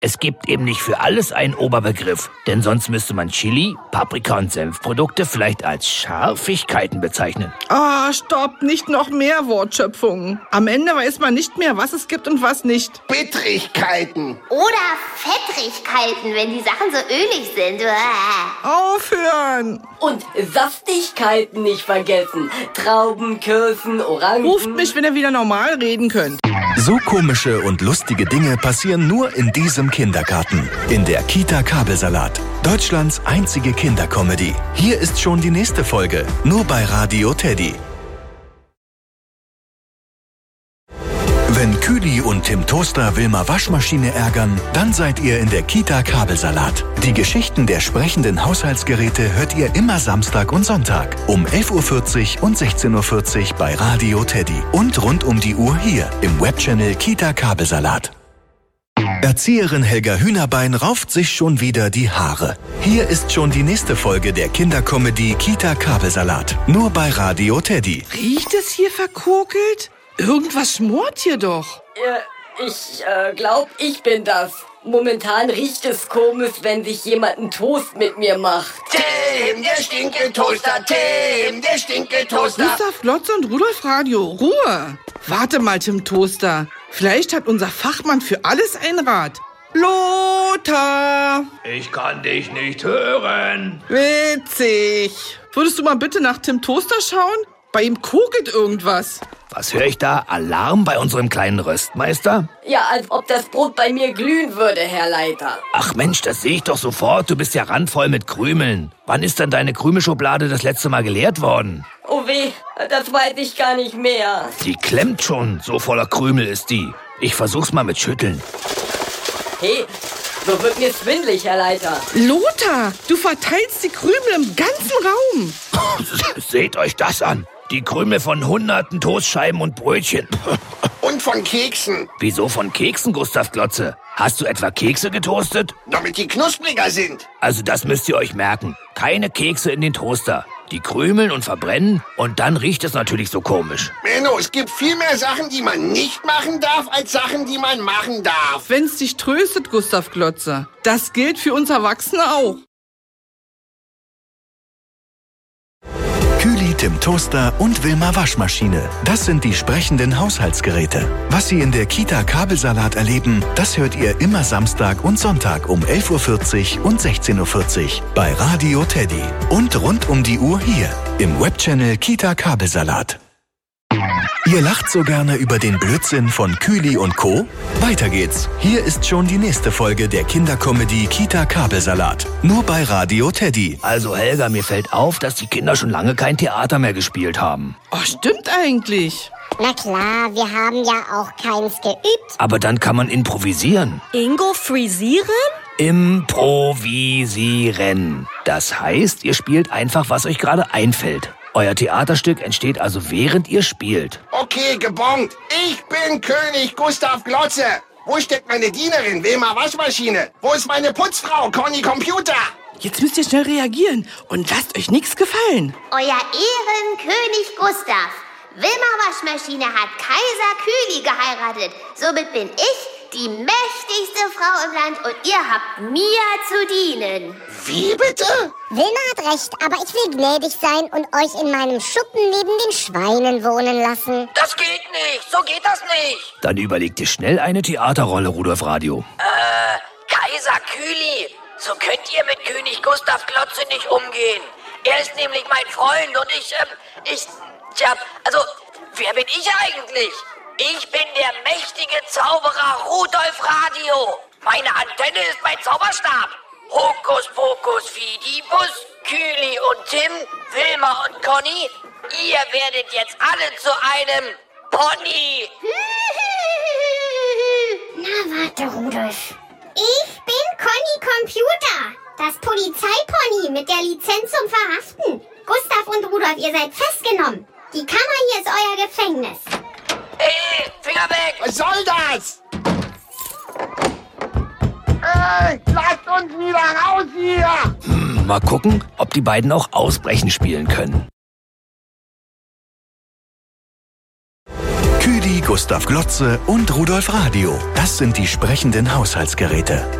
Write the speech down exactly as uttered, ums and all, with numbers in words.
Es gibt eben nicht für alles einen Oberbegriff, denn sonst müsste man Chili, Paprika und Senfprodukte vielleicht als Scharfigkeiten bezeichnen. Ah, stopp, nicht noch mehr Wortschöpfungen. Am Ende weiß man nicht mehr, was es gibt und was nicht. Bittrigkeiten. Oder Fettrigkeiten, wenn die Sachen so ölig sind. Aufhören! Und Saftigkeiten nicht vergessen. Trauben, Kirschen, Orangen. Ruft mich, wenn ihr wieder normal reden könnt. So komische und lustige Dinge passieren nur in diesem Kindergarten. In der Kita Kabelsalat. Deutschlands einzige Kindercomedy. Hier ist schon die nächste Folge. Nur bei Radio Teddy. Wenn Küli und Tim Toaster Wilma Waschmaschine ärgern, dann seid ihr in der Kita Kabelsalat. Die Geschichten der sprechenden Haushaltsgeräte hört ihr immer Samstag und Sonntag um elf Uhr vierzig und sechzehn Uhr vierzig bei Radio Teddy und rund um die Uhr hier im Webchannel Kita Kabelsalat. Erzieherin Helga Hühnerbein rauft sich schon wieder die Haare. Hier ist schon die nächste Folge der Kindercomedy Kita Kabelsalat. Nur bei Radio Teddy. Riecht es hier verkokelt? Irgendwas schmort hier doch. Äh, ich äh, glaub, ich bin das. Momentan riecht es komisch, wenn sich jemand einen Toast mit mir macht. Tim, der Stinkeltoaster, Tim, der Stinkeltoaster. Gustav Glotze und Rudolf Radio, Ruhe. Warte mal, Tim Toaster. Vielleicht hat unser Fachmann für alles ein Rat. Lothar! Ich kann dich nicht hören. Witzig. Würdest du mal bitte nach Tim Toaster schauen? Bei ihm kokelt irgendwas. Was höre ich da? Alarm bei unserem kleinen Röstmeister? Ja, als ob das Brot bei mir glühen würde, Herr Leiter. Ach Mensch, das sehe ich doch sofort. Du bist ja randvoll mit Krümeln. Wann ist denn deine Krümelschublade das letzte Mal geleert worden? Oh weh, das weiß ich gar nicht mehr. Die klemmt schon. So voller Krümel ist die. Ich versuch's mal mit Schütteln. Hey, so wird mir schwindelig, Herr Leiter. Lothar, du verteilst die Krümel im ganzen Raum. Seht euch das an. Die Krümel von hunderten Toastscheiben und Brötchen. Und von Keksen. Wieso von Keksen, Gustav Glotze? Hast du etwa Kekse getoastet? Damit die knuspriger sind. Also das müsst ihr euch merken. Keine Kekse in den Toaster. Die krümeln und verbrennen und dann riecht es natürlich so komisch. Menno, es gibt viel mehr Sachen, die man nicht machen darf, als Sachen, die man machen darf. Wenn's dich tröstet, Gustav Glotze. Das gilt für uns Erwachsene auch. Küli, Tim Toaster und Wilma Waschmaschine. Das sind die sprechenden Haushaltsgeräte. Was Sie in der Kita Kabelsalat erleben, das hört ihr immer Samstag und Sonntag um elf Uhr vierzig und sechzehn Uhr vierzig bei Radio Teddy. Und rund um die Uhr hier im Webchannel Kita Kabelsalat. Ihr lacht so gerne über den Blödsinn von Küli und Co.? Weiter geht's. Hier ist schon die nächste Folge der Kindercomedy Kita Kabelsalat. Nur bei Radio Teddy. Also Helga, mir fällt auf, dass die Kinder schon lange kein Theater mehr gespielt haben. Oh, stimmt eigentlich. Na klar, wir haben ja auch keins geübt. Aber dann kann man improvisieren. Ingo frisieren? Improvisieren. Das heißt, ihr spielt einfach, was euch gerade einfällt. Euer Theaterstück entsteht also, während ihr spielt. Okay, gebongt. Ich bin König Gustav Glotze. Wo steckt meine Dienerin, Wilma Waschmaschine? Wo ist meine Putzfrau, Conny Computer? Jetzt müsst ihr schnell reagieren und lasst euch nichts gefallen. Euer Ehrenkönig Gustav. Wilma Waschmaschine hat Kaiser Küli geheiratet. Somit bin ich die mächtigste Frau im Land und ihr habt mir zu dienen. Wie bitte? Wilma hat recht, aber ich will gnädig sein und euch in meinem Schuppen neben den Schweinen wohnen lassen. Das geht nicht, so geht das nicht. Dann überlegt ihr schnell eine Theaterrolle, Rudolf Radio. Äh, Kaiser Küli, so könnt ihr mit König Gustav Glotze nicht umgehen. Er ist nämlich mein Freund und ich, ähm, ich, tja, also, wer bin ich eigentlich? Ich bin der mächtige Zauberer Rudolf Radio. Meine Antenne ist mein Zauberstab. Hokus pokus fidibus, Küli und Tim, Wilma und Conny, ihr werdet jetzt alle zu einem Pony. Na, warte, Rudolf. Ich bin Conny Computer, das Polizeipony mit der Lizenz zum Verhaften. Gustav und Rudolf, ihr seid festgenommen. Die Kammer hier ist euer Gefängnis. Hey, Finger weg! Was soll das? Hey, lasst uns wieder raus hier! Hm, mal gucken, ob die beiden auch Ausbrechen spielen können. Küdi, Gustav Glotze und Rudolf Radio. Das sind die sprechenden Haushaltsgeräte.